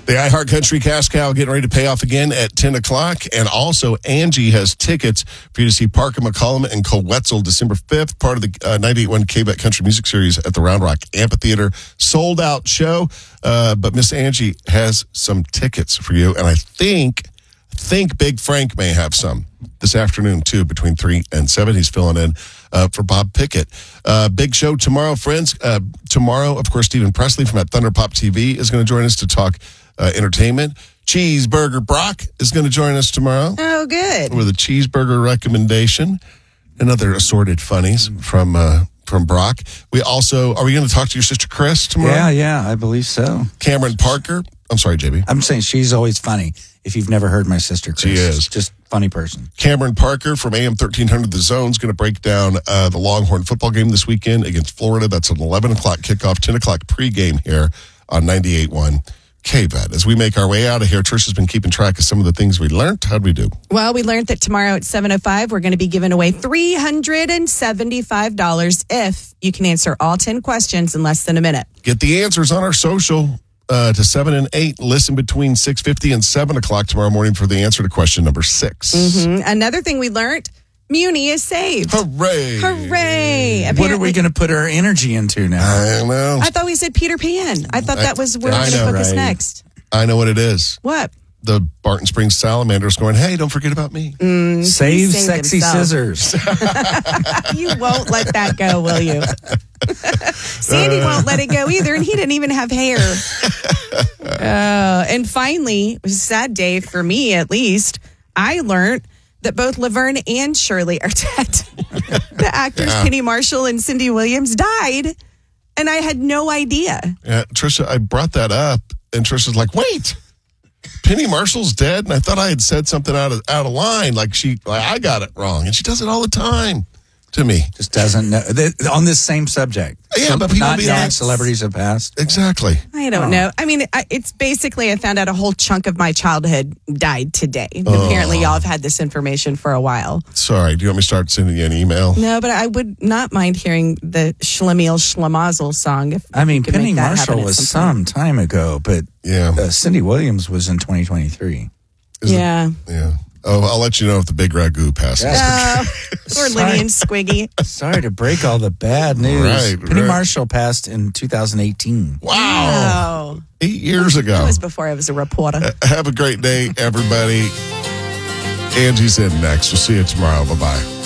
The iHeartCountry Cash Cow getting ready to pay off again at 10 o'clock. And also, Angie has tickets for you to see Parker McCollum and Cole Wetzel December 5th, part of the 98.1 K-Bet Country Music Series at the Round Rock Amphitheater. Sold out show. But Miss Angie has some tickets for you. And I think Big Frank may have some this afternoon, too, between 3 and 7. He's filling in for Bob Pickett. Big show tomorrow, friends. Tomorrow, of course, Stephen Presley from at Thunder Pop TV is going to join us to talk entertainment. Cheeseburger Brock is going to join us tomorrow. Oh, good. With a cheeseburger recommendation and other assorted funnies from Brock. We also, are we going to talk to your sister Chris tomorrow? Yeah, I believe so. Cameron Parker. I'm sorry, JB. I'm saying she's always funny. If you've never heard my sister Chris. She is. Just funny person. Cameron Parker from AM 1300 The Zone is going to break down the Longhorn football game this weekend against Florida. That's an 11 o'clock kickoff, 10 o'clock pregame here on 98.1 K-Bet. As we make our way out of here, Trisha's been keeping track of some of the things we learned. How'd we do? Well, we learned that tomorrow at 7:05, we're going to be giving away $375 if you can answer all 10 questions in less than a minute. Get the answers on our social to 7 and 8. Listen between 6:50 and 7 o'clock tomorrow morning for the answer to question number 6. Mm-hmm. Another thing we learned, Muni is saved. Hooray! Hooray! What are we going to put our energy into now? I don't know. I thought we said Peter Pan. I thought that was where we were going to focus next. I know what it is. What? The Barton Springs Salamanders going, hey, don't forget about me. Save sexy scissors. You won't let that go, will you? Sandy won't let it go either, and he didn't even have hair. And finally, it was a sad day for me, at least. I learned that both Laverne and Shirley are dead. The actors Penny Marshall and Cindy Williams died, and I had no idea. Yeah, Trisha, I brought that up, and Trisha's like, wait, Penny Marshall's dead? And I thought I had said something out of line, like I got it wrong. And she does it all the time to me. Just doesn't know. On this same subject. Yeah, but people not knowing celebrities have passed. Exactly. I don't know. I mean, it's basically I found out a whole chunk of my childhood died today. Apparently, y'all have had this information for a while. Sorry. Do you want me to start sending you an email? No, but I would not mind hearing the Schlemiel Schlemazel song. Penny Marshall was some time ago, but Cindy Williams was in 2023. Yeah. Oh, I'll let you know if the big ragu passes. Or Liddy and Squiggy. Sorry to break all the bad news. Penny Marshall passed in 2018. Wow. 8 years ago. That was before I was a reporter. Have a great day, everybody. Angie's in next. We'll see you tomorrow. Bye-bye.